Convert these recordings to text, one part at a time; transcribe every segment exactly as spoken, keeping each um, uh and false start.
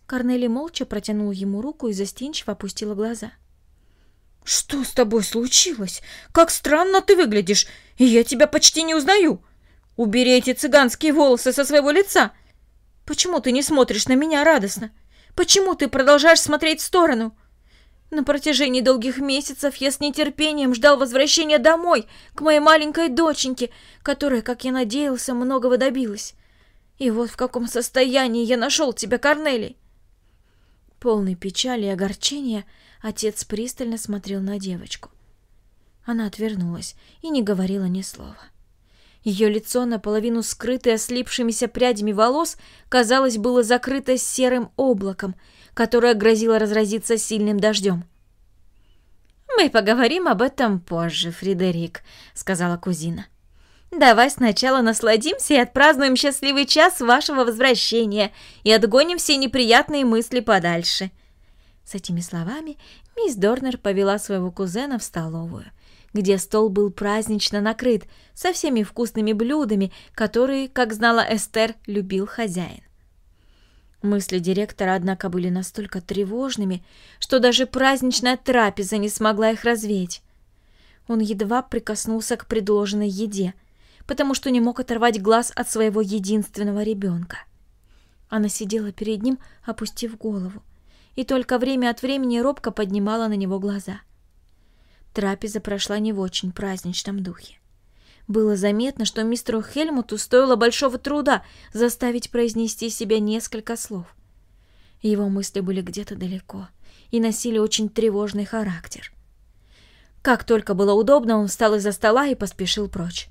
Корнели молча протянула ему руку и застенчиво опустила глаза. «Что с тобой случилось? Как странно ты выглядишь, и я тебя почти не узнаю. Убери эти цыганские волосы со своего лица. Почему ты не смотришь на меня радостно? Почему ты продолжаешь смотреть в сторону? На протяжении долгих месяцев я с нетерпением ждал возвращения домой, к моей маленькой доченьке, которая, как я надеялся, многого добилась. И вот в каком состоянии я нашел тебя, Корнели!» Полный печали и огорчения, отец пристально смотрел на девочку. Она отвернулась и не говорила ни слова. Ее лицо, наполовину скрытое слипшимися прядями волос, казалось, было закрыто серым облаком, которое грозило разразиться сильным дождем. «Мы поговорим об этом позже, Фредерик», — сказала кузина. «Давай сначала насладимся и отпразднуем счастливый час вашего возвращения и отгоним все неприятные мысли подальше». С этими словами мисс Дорнер повела своего кузена в столовую, где стол был празднично накрыт со всеми вкусными блюдами, которые, как знала Эстер, любил хозяин. Мысли директора, однако, были настолько тревожными, что даже праздничная трапеза не смогла их развеять. Он едва прикоснулся к предложенной еде, потому что не мог оторвать глаз от своего единственного ребенка. Она сидела перед ним, опустив голову, и только время от времени робко поднимала на него глаза. Трапеза прошла не в очень праздничном духе. Было заметно, что мистеру Хельмуту стоило большого труда заставить произнести себе несколько слов. Его мысли были где-то далеко и носили очень тревожный характер. Как только было удобно, он встал из-за стола и поспешил прочь.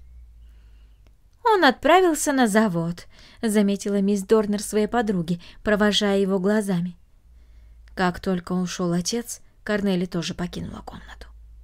«Он отправился на завод», — заметила мисс Дорнер своей подруге, провожая его глазами. Как только ушел отец, Корнели тоже покинула комнату.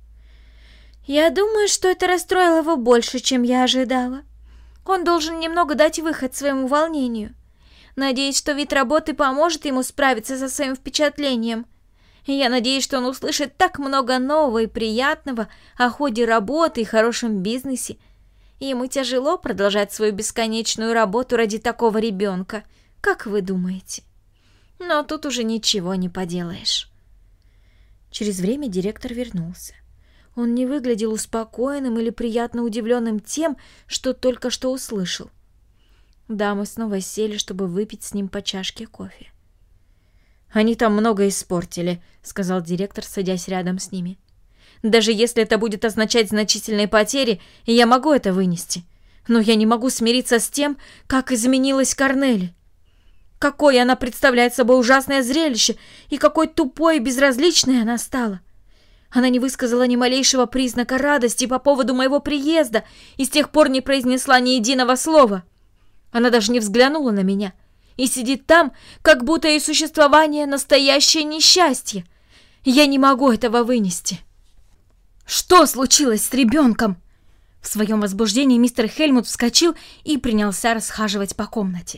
«Я думаю, что это расстроило его больше, чем я ожидала. Он должен немного дать выход своему волнению. Надеюсь, что вид работы поможет ему справиться со своим впечатлением. И я надеюсь, что он услышит так много нового и приятного о ходе работы и хорошем бизнесе. И ему тяжело продолжать свою бесконечную работу ради такого ребенка, как вы думаете? Но тут уже ничего не поделаешь». Через время директор вернулся. Он не выглядел успокоенным или приятно удивленным тем, что только что услышал. Дамы снова сели, чтобы выпить с ним по чашке кофе. «Они там много испортили», — сказал директор, садясь рядом с ними. «Даже если это будет означать значительные потери, я могу это вынести. Но я не могу смириться с тем, как изменилась Корнели. Какое она представляет собой ужасное зрелище, и какой тупой и безразличной она стала. Она не высказала ни малейшего признака радости по поводу моего приезда и с тех пор не произнесла ни единого слова. Она даже не взглянула на меня и сидит там, как будто ее существование — настоящее несчастье. Я не могу этого вынести». «Что случилось с ребенком?» В своем возбуждении мистер Хельмут вскочил и принялся расхаживать по комнате.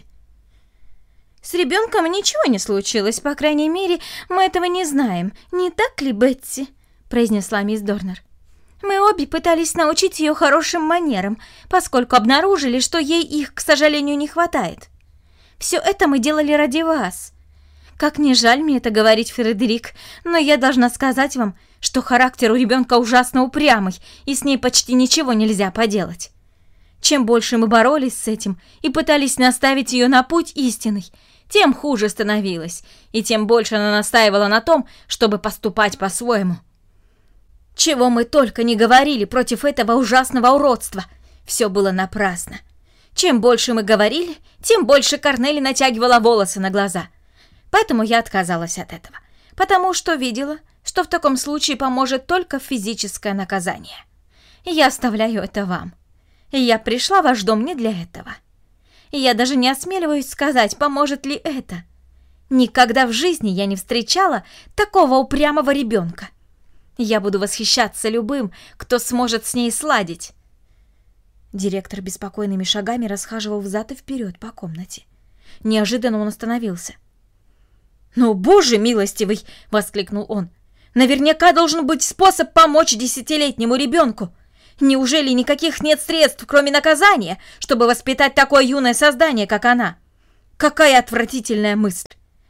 «С ребенком ничего не случилось, по крайней мере, мы этого не знаем, не так ли, Бетти?» — произнесла мисс Дорнер. «Мы обе пытались научить ее хорошим манерам, поскольку обнаружили, что ей их, к сожалению, не хватает. Все это мы делали ради вас. Как не жаль мне это говорить, Фредерик, но я должна сказать вам, что характер у ребенка ужасно упрямый, и с ней почти ничего нельзя поделать. Чем больше мы боролись с этим и пытались наставить ее на путь истинный, тем хуже становилось, и тем больше она настаивала на том, чтобы поступать по-своему. Чего мы только не говорили против этого ужасного уродства, все было напрасно. Чем больше мы говорили, тем больше Корнели натягивала волосы на глаза. Поэтому я отказалась от этого, потому что видела, что в таком случае поможет только физическое наказание. Я оставляю это вам. Я пришла в ваш дом не для этого. Я даже не осмеливаюсь сказать, поможет ли это. Никогда в жизни я не встречала такого упрямого ребенка. Я буду восхищаться любым, кто сможет с ней сладить». Директор беспокойными шагами расхаживал взад и вперед по комнате. Неожиданно он остановился. «Ну, боже милостивый!» — воскликнул он. «Наверняка должен быть способ помочь десятилетнему ребенку. Неужели никаких нет средств, кроме наказания, чтобы воспитать такое юное создание, как она? Какая отвратительная мысль!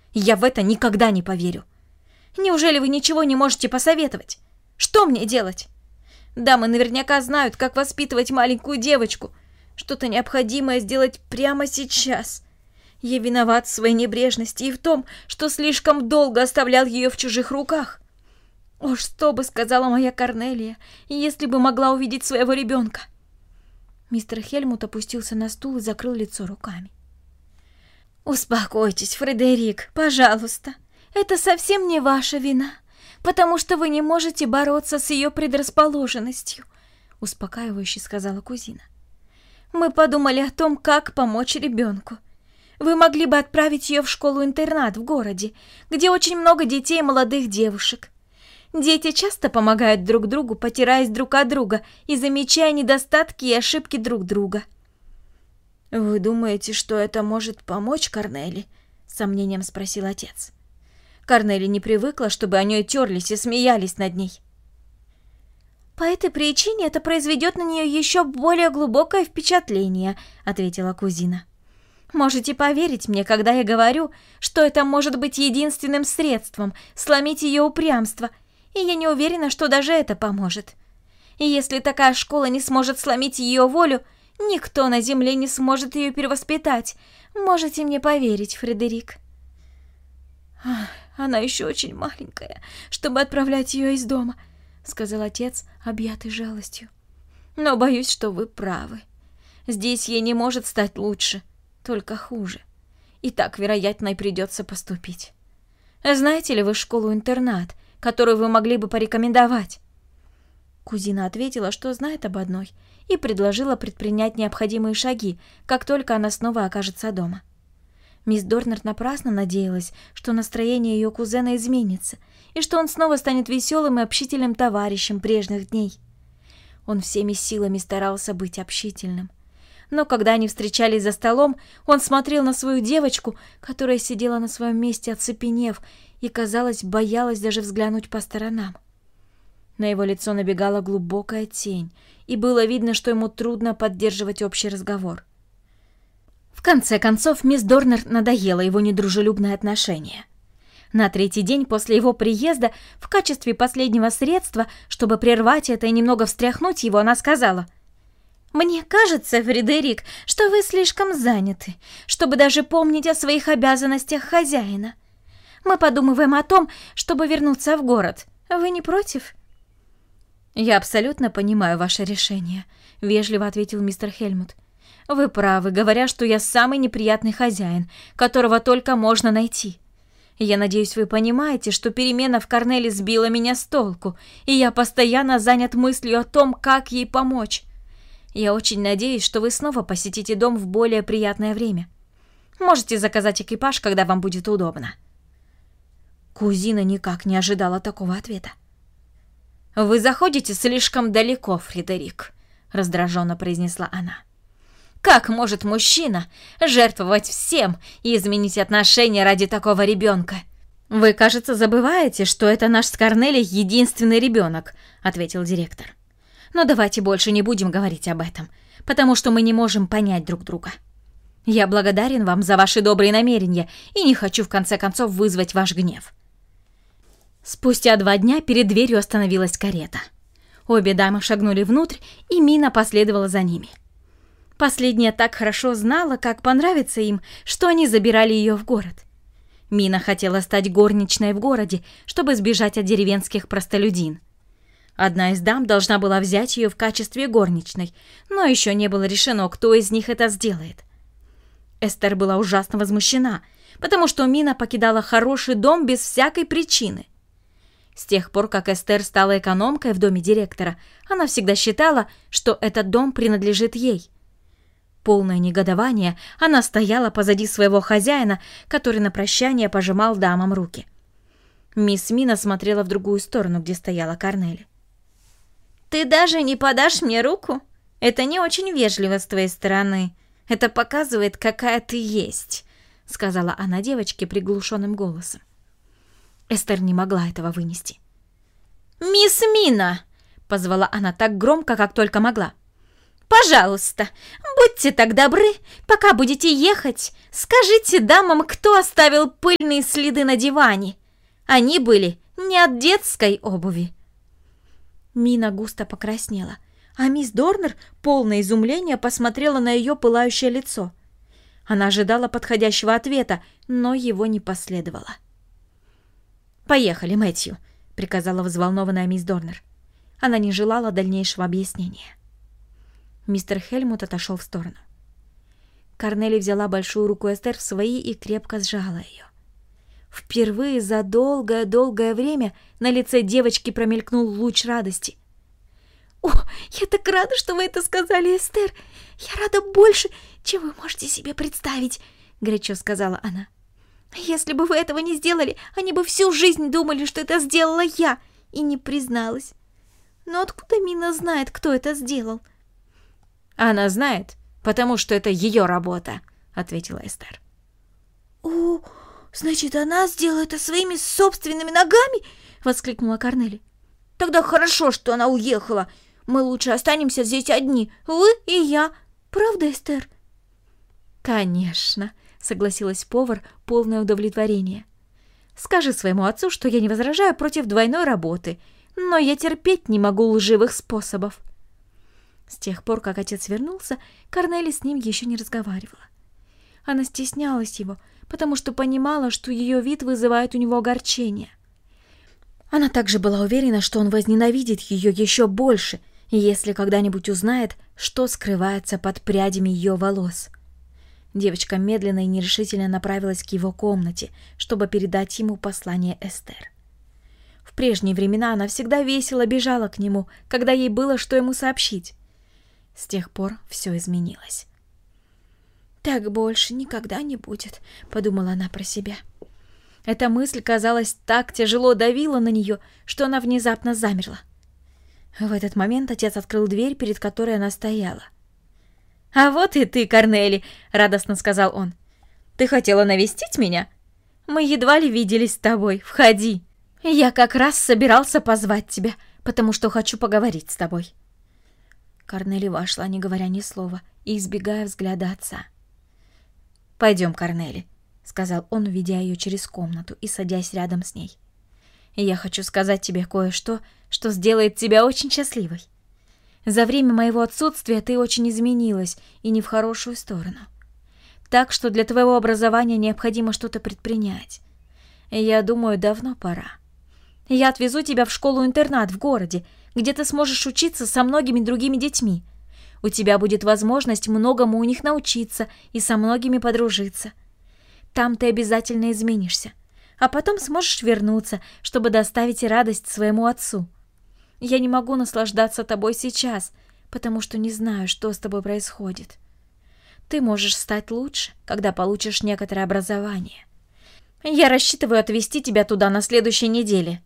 Я в это никогда не поверю. Неужели вы ничего не можете посоветовать? Что мне делать? Дамы наверняка знают, как воспитывать маленькую девочку. Что-то необходимое сделать прямо сейчас. Я виноват в своей небрежности и в том, что слишком долго оставлял ее в чужих руках. О, что бы сказала моя Корнелия, если бы могла увидеть своего ребенка? Мистер Хельмут опустился на стул и закрыл лицо руками. «Успокойтесь, Фредерик, пожалуйста. Это совсем не ваша вина, потому что вы не можете бороться с ее предрасположенностью», — успокаивающе сказала кузина. «Мы подумали о том, как помочь ребенку. Вы могли бы отправить ее в школу-интернат в городе, где очень много детей и молодых девушек. Дети часто помогают друг другу, потираясь друг от друга и замечая недостатки и ошибки друг друга». «Вы думаете, что это может помочь Корнели?» — с сомнением спросил отец. Корнели не привыкла, чтобы о ней терлись и смеялись над ней. «По этой причине это произведет на нее еще более глубокое впечатление», — ответила кузина. «Можете поверить мне, когда я говорю, что это может быть единственным средством сломить ее упрямство, и я не уверена, что даже это поможет. И если такая школа не сможет сломить ее волю, никто на земле не сможет ее перевоспитать. Можете мне поверить, Фредерик». «Ах, она еще очень маленькая, чтобы отправлять ее из дома», — сказал отец, объятый жалостью. «Но боюсь, что вы правы. Здесь ей не может стать лучше, только хуже. И так, вероятно, и придется поступить. Знаете ли вы школу-интернат, которую вы могли бы порекомендовать?» Кузина ответила, что знает об одной, и предложила предпринять необходимые шаги, как только она снова окажется дома. Мисс Дорнер напрасно надеялась, что настроение ее кузена изменится, и что он снова станет веселым и общительным товарищем прежних дней. Он всеми силами старался быть общительным. Но когда они встречались за столом, он смотрел на свою девочку, которая сидела на своем месте, оцепенев, и, казалось, боялась даже взглянуть по сторонам. На его лицо набегала глубокая тень, и было видно, что ему трудно поддерживать общий разговор. В конце концов, мисс Дорнер надоело его недружелюбное отношение. На третий день после его приезда, в качестве последнего средства, чтобы прервать это и немного встряхнуть его, она сказала: «Мне кажется, Фредерик, что вы слишком заняты, чтобы даже помнить о своих обязанностях хозяина. Мы подумываем о том, чтобы вернуться в город. Вы не против?» «Я абсолютно понимаю ваше решение», — вежливо ответил мистер Хельмут. «Вы правы, говоря, что я самый неприятный хозяин, которого только можно найти. Я надеюсь, вы понимаете, что перемена в Корнели сбила меня с толку, и я постоянно занят мыслью о том, как ей помочь. Я очень надеюсь, что вы снова посетите дом в более приятное время. Можете заказать экипаж, когда вам будет удобно». Кузина никак не ожидала такого ответа. «Вы заходите слишком далеко, Фредерик», — раздраженно произнесла она. «Как может мужчина жертвовать всем и изменить отношения ради такого ребенка?» «Вы, кажется, забываете, что это наш с Корнели единственный ребенок», — ответил директор. «Но давайте больше не будем говорить об этом, потому что мы не можем понять друг друга. Я благодарен вам за ваши добрые намерения и не хочу в конце концов вызвать ваш гнев». Спустя два дня перед дверью остановилась карета. Обе дамы шагнули внутрь, и Мина последовала за ними. Последняя так хорошо знала, как понравится им, что они забирали ее в город. Мина хотела стать горничной в городе, чтобы сбежать от деревенских простолюдин. Одна из дам должна была взять ее в качестве горничной, но еще не было решено, кто из них это сделает. Эстер была ужасно возмущена, потому что Мина покидала хороший дом без всякой причины. С тех пор, как Эстер стала экономкой в доме директора, она всегда считала, что этот дом принадлежит ей. Полное негодование, она стояла позади своего хозяина, который на прощание пожимал дамам руки. Мисс Мина смотрела в другую сторону, где стояла Корнели. «Ты даже не подашь мне руку? Это не очень вежливо с твоей стороны. Это показывает, какая ты есть», — сказала она девочке приглушенным голосом. Эстер не могла этого вынести. «Мисс Мина!» — позвала она так громко, как только могла. Пожалуйста, будьте так добры, пока будете ехать, скажите дамам, кто оставил пыльные следы на диване. Они были не от детской обуви». Мина густо покраснела, а мисс Дорнер, полное изумления, посмотрела на ее пылающее лицо. Она ожидала подходящего ответа, но его не последовало. «Поехали, Мэтью», — приказала взволнованная мисс Дорнер. Она не желала дальнейшего объяснения. Мистер Хельмут отошел в сторону. Корнели взяла большую руку Эстер в свои и крепко сжала ее. Впервые за долгое-долгое время на лице девочки промелькнул луч радости. «О, я так рада, что вы это сказали, Эстер! Я рада больше, чем вы можете себе представить!» — горячо сказала она. «Если бы вы этого не сделали, они бы всю жизнь думали, что это сделала я, и не призналась. Но откуда Мина знает, кто это сделал?» «Она знает, потому что это ее работа», — ответила Эстер. «О, значит, она сделала это своими собственными ногами?» — воскликнула Корнели. «Тогда хорошо, что она уехала. Мы лучше останемся здесь одни, вы и я. Правда, Эстер?» «Конечно», — согласилась повар, полное удовлетворение. «Скажи своему отцу, что я не возражаю против двойной работы, но я терпеть не могу лживых способов». С тех пор, как отец вернулся, Корнели с ним еще не разговаривала. Она стеснялась его, потому что понимала, что ее вид вызывает у него огорчение. Она также была уверена, что он возненавидит ее еще больше, если когда-нибудь узнает, что скрывается под прядями ее волос. Девочка медленно и нерешительно направилась к его комнате, чтобы передать ему послание Эстер. В прежние времена она всегда весело бежала к нему, когда ей было что ему сообщить. С тех пор все изменилось. «Так больше никогда не будет», — подумала она про себя. Эта мысль, казалось, так тяжело давила на нее, что она внезапно замерла. В этот момент отец открыл дверь, перед которой она стояла. «А вот и ты, Корнели», — радостно сказал он. «Ты хотела навестить меня? Мы едва ли виделись с тобой. Входи. Я как раз собирался позвать тебя, потому что хочу поговорить с тобой». Корнели вошла, не говоря ни слова, и избегая взгляда отца. «Пойдем, Корнели», — сказал он, ведя ее через комнату и садясь рядом с ней. «Я хочу сказать тебе кое-что, что сделает тебя очень счастливой. За время моего отсутствия ты очень изменилась, и не в хорошую сторону. Так что для твоего образования необходимо что-то предпринять. Я думаю, давно пора. Я отвезу тебя в школу-интернат в городе, где ты сможешь учиться со многими другими детьми. У тебя будет возможность многому у них научиться и со многими подружиться. Там ты обязательно изменишься, а потом сможешь вернуться, чтобы доставить радость своему отцу. Я не могу наслаждаться тобой сейчас, потому что не знаю, что с тобой происходит. Ты можешь стать лучше, когда получишь некоторое образование. Я рассчитываю отвезти тебя туда на следующей неделе».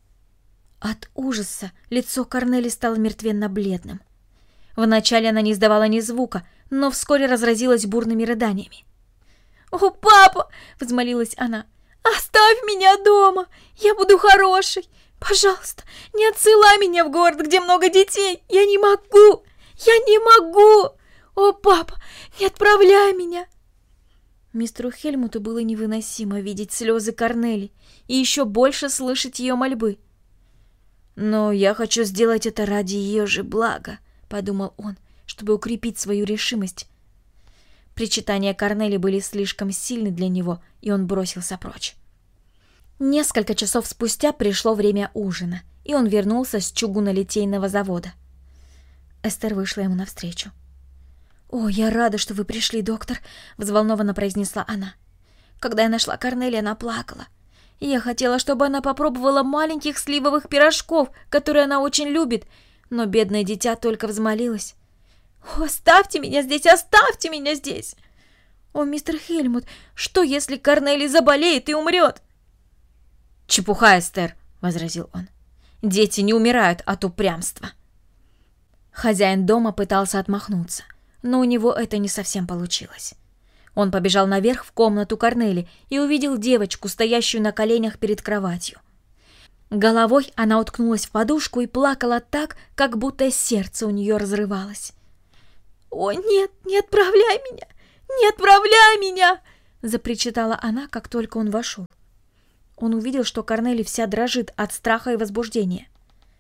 От ужаса лицо Корнели стало мертвенно-бледным. Вначале она не издавала ни звука, но вскоре разразилась бурными рыданиями. «О, папа!» — взмолилась она. «Оставь меня дома! Я буду хорошей! Пожалуйста, не отсылай меня в город, где много детей! Я не могу! Я не могу! О, папа, не отправляй меня!» Мистеру Хельмуту было невыносимо видеть слезы Корнели и еще больше слышать ее мольбы. «Но я хочу сделать это ради ее же блага», — подумал он, чтобы укрепить свою решимость. Причитания Корнели были слишком сильны для него, и он бросился прочь. Несколько часов спустя пришло время ужина, и он вернулся с чугунолитейного завода. Эстер вышла ему навстречу. «О, я рада, что вы пришли, доктор», — взволнованно произнесла она. «Когда я нашла Корнели, она плакала. Я хотела, чтобы она попробовала маленьких сливовых пирожков, которые она очень любит, но бедное дитя только взмолилось. «О, оставьте меня здесь, оставьте меня здесь!» «О, мистер Хельмут, что если Корнели заболеет и умрет?» «Чепуха, Эстер», — возразил он. «Дети не умирают от упрямства». Хозяин дома пытался отмахнуться, но у него это не совсем получилось. Он побежал наверх в комнату Корнели и увидел девочку, стоящую на коленях перед кроватью. Головой она уткнулась в подушку и плакала так, как будто сердце у нее разрывалось. «О, нет, не отправляй меня! Не отправляй меня!» запричитала она, как только он вошел. Он увидел, что Корнели вся дрожит от страха и возбуждения.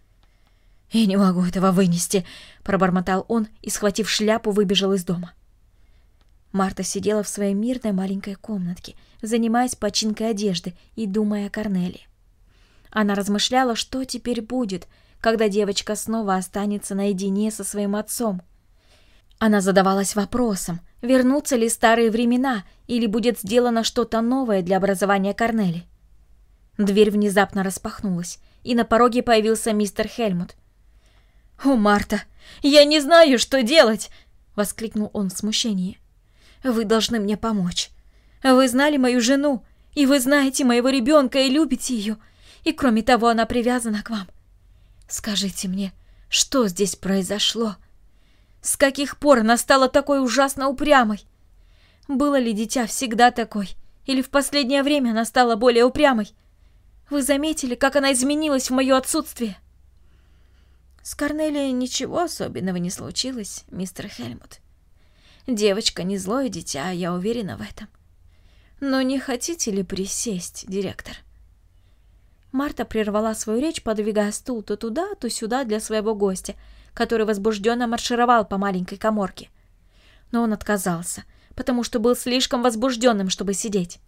«Я не могу этого вынести», — пробормотал он и, схватив шляпу, выбежал из дома. Марта сидела в своей мирной маленькой комнатке, занимаясь починкой одежды и думая о Корнели. Она размышляла, что теперь будет, когда девочка снова останется наедине со своим отцом. Она задавалась вопросом, вернутся ли старые времена или будет сделано что-то новое для образования Корнели. Дверь внезапно распахнулась, и на пороге появился мистер Хельмут. «О, Марта, я не знаю, что делать!» — воскликнул он в смущении. «Вы должны мне помочь. Вы знали мою жену, и вы знаете моего ребенка и любите ее, и кроме того она привязана к вам. Скажите мне, что здесь произошло? С каких пор она стала такой ужасно упрямой? Было ли дитя всегда такой, или в последнее время она стала более упрямой? Вы заметили, как она изменилась в мое отсутствие?» «С Корнелией ничего особенного не случилось, мистер Хельмут. Девочка не злое дитя, я уверена в этом. Но не хотите ли присесть, директор?» Марта прервала свою речь, подвигая стул то туда, то сюда для своего гостя, который возбужденно маршировал по маленькой каморке. Но он отказался, потому что был слишком возбужденным, чтобы сидеть.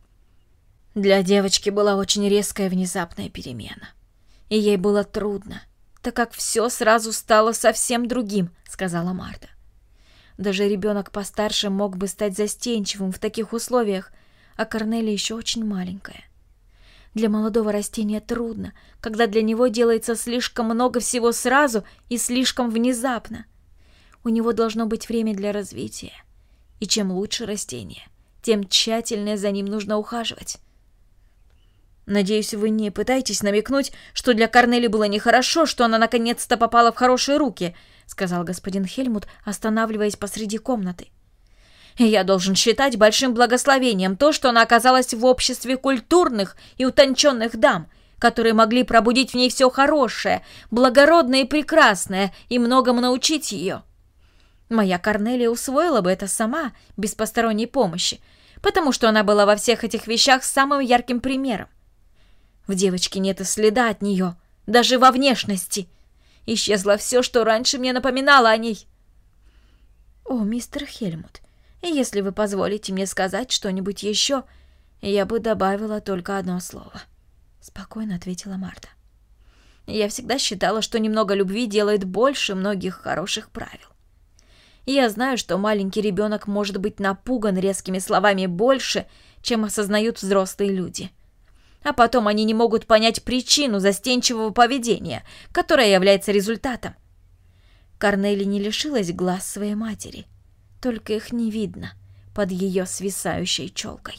Для девочки была очень резкая внезапная перемена, и ей было трудно, так как все сразу стало совсем другим, сказала Марта. Даже ребенок постарше мог бы стать застенчивым в таких условиях, а Корнелия еще очень маленькая. Для молодого растения трудно, когда для него делается слишком много всего сразу и слишком внезапно. У него должно быть время для развития, и чем лучше растение, тем тщательнее за ним нужно ухаживать. «Надеюсь, вы не пытаетесь намекнуть, что для Корнели было нехорошо, что она наконец-то попала в хорошие руки», — сказал господин Хельмут, останавливаясь посреди комнаты. «Я должен считать большим благословением то, что она оказалась в обществе культурных и утонченных дам, которые могли пробудить в ней все хорошее, благородное и прекрасное, и многому научить ее. Моя Корнелия усвоила бы это сама, без посторонней помощи, потому что она была во всех этих вещах самым ярким примером. В девочке нет и следа от нее, даже во внешности. Исчезло все, что раньше мне напоминало о ней». «О, мистер Хельмут, если вы позволите мне сказать что-нибудь еще, я бы добавила только одно слово», — спокойно ответила Марта. «Я всегда считала, что немного любви делает больше многих хороших правил. Я знаю, что маленький ребенок может быть напуган резкими словами больше, чем осознают взрослые люди. А потом они не могут понять причину застенчивого поведения, которое является результатом. Корнели не лишилась глаз своей матери, только их не видно под ее свисающей челкой».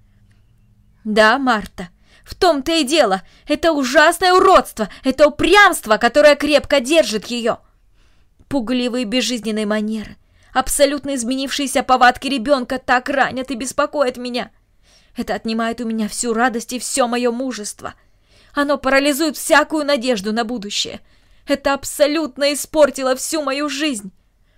«Да, Марта, в том-то и дело. Это ужасное уродство, это упрямство, которое крепко держит ее. Пугливые безжизненные манеры, абсолютно изменившиеся повадки ребенка так ранят и беспокоят меня. Это отнимает у меня всю радость и все мое мужество. Оно парализует всякую надежду на будущее. Это абсолютно испортило всю мою жизнь».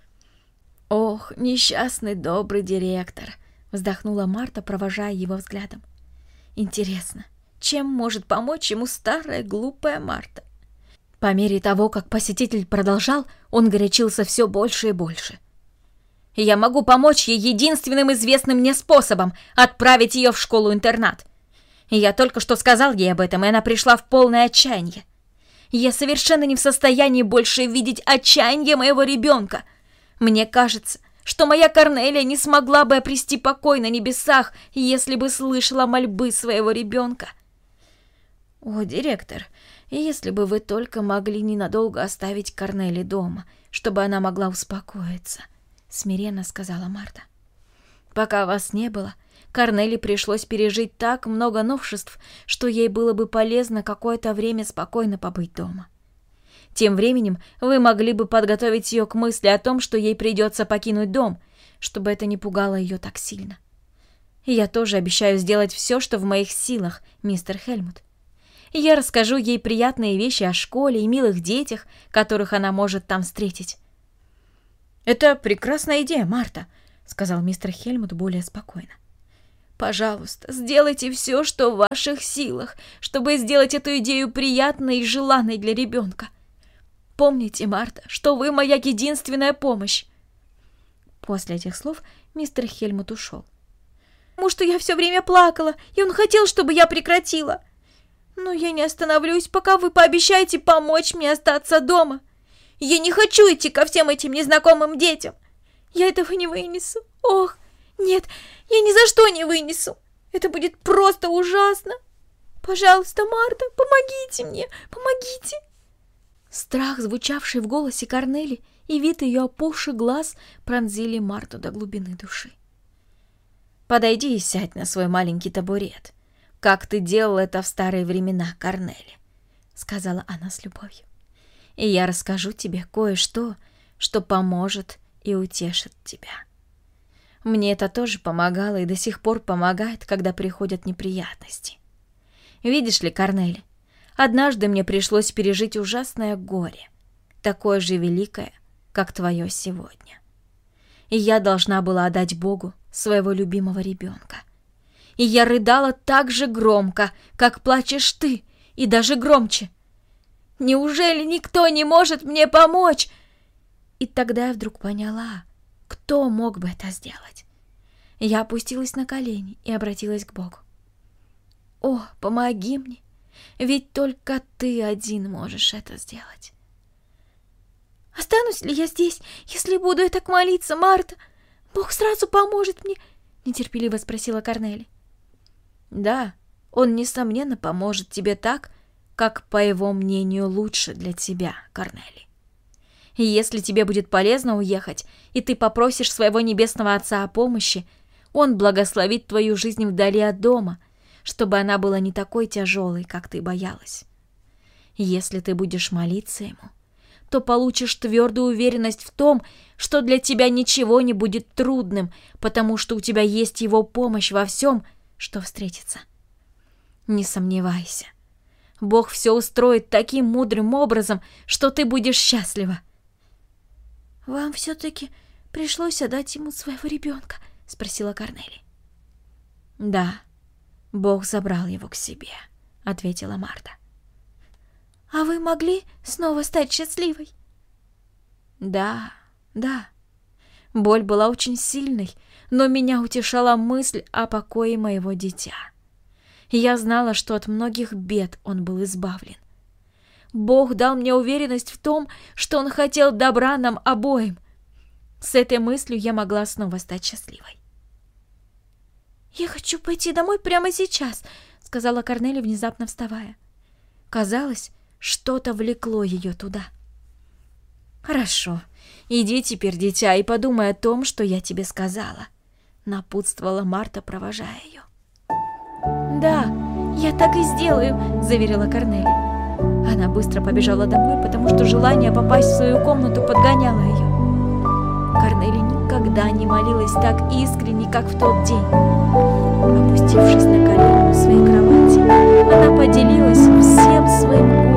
«Ох, несчастный добрый директор», — вздохнула Марта, провожая его взглядом. «Интересно, чем может помочь ему старая глупая Марта?» По мере того, как посетитель продолжал, он горячился все больше и больше. «Я могу помочь ей единственным известным мне способом — отправить ее в школу-интернат. Я только что сказал ей об этом, и она пришла в полное отчаяние. Я совершенно не в состоянии больше видеть отчаяние моего ребенка. Мне кажется, что моя Корнелия не смогла бы обрести покой на небесах, если бы слышала мольбы своего ребенка». «О, директор, если бы вы только могли ненадолго оставить Корнели дома, чтобы она могла успокоиться», — смиренно сказала Марта. «Пока вас не было, Корнели пришлось пережить так много новшеств, что ей было бы полезно какое-то время спокойно побыть дома. Тем временем вы могли бы подготовить ее к мысли о том, что ей придется покинуть дом, чтобы это не пугало ее так сильно. Я тоже обещаю сделать все, что в моих силах, мистер Хельмут. Я расскажу ей приятные вещи о школе и милых детях, которых она может там встретить». «Это прекрасная идея, Марта», — сказал мистер Хельмут более спокойно. «Пожалуйста, сделайте все, что в ваших силах, чтобы сделать эту идею приятной и желанной для ребенка. Помните, Марта, что вы моя единственная помощь». После этих слов мистер Хельмут ушел. «Потому что я все время плакала, и он хотел, чтобы я прекратила. Но я не остановлюсь, пока вы пообещаете помочь мне остаться дома. Я не хочу идти ко всем этим незнакомым детям. Я этого не вынесу. Ох, нет, я ни за что не вынесу. Это будет просто ужасно. Пожалуйста, Марта, помогите мне, помогите». Страх, звучавший в голосе Корнели, и вид ее опухших глаз пронзили Марту до глубины души. «Подойди и сядь на свой маленький табурет, как ты делал это в старые времена, Корнели», — сказала она с любовью. «И я расскажу тебе кое-что, что поможет и утешит тебя. Мне это тоже помогало и до сих пор помогает, когда приходят неприятности. Видишь ли, Корнели, однажды мне пришлось пережить ужасное горе, такое же великое, как твое сегодня. И я должна была отдать Богу своего любимого ребенка. И я рыдала так же громко, как плачешь ты, и даже громче. Неужели никто не может мне помочь?» И тогда я вдруг поняла, кто мог бы это сделать. Я опустилась на колени и обратилась к Богу. «О, помоги мне, ведь только ты один можешь это сделать». «Останусь ли я здесь, если буду так молиться, Марта? Бог сразу поможет мне?» — нетерпеливо спросила Корнели. «Да, он, несомненно, поможет тебе так, как, по его мнению, лучше для тебя, Корнели. И если тебе будет полезно уехать, и ты попросишь своего небесного Отца о помощи, он благословит твою жизнь вдали от дома, чтобы она была не такой тяжелой, как ты боялась. Если ты будешь молиться ему, то получишь твердую уверенность в том, что для тебя ничего не будет трудным, потому что у тебя есть его помощь во всем, что встретится. Не сомневайся, Бог все устроит таким мудрым образом, что ты будешь счастлива». «Вам все-таки пришлось отдать ему своего ребенка?» — спросила Корнели. «Да, Бог забрал его к себе», — ответила Марта. «А вы могли снова стать счастливой?» «Да, да. Боль была очень сильной, но меня утешала мысль о покое моего дитя. Я знала, что от многих бед он был избавлен. Бог дал мне уверенность в том, что он хотел добра нам обоим. С этой мыслью я могла снова стать счастливой». «Я хочу пойти домой прямо сейчас», — сказала Корнели, внезапно вставая. Казалось, что-то влекло ее туда. «Хорошо, иди теперь, дитя, и подумай о том, что я тебе сказала», — напутствовала Марта, провожая ее. «Да, я так и сделаю», — заверила Корнели. Она быстро побежала домой, потому что желание попасть в свою комнату подгоняло ее. Корнели никогда не молилась так искренне, как в тот день. Опустившись на колени у своей кровати, она поделилась всем своим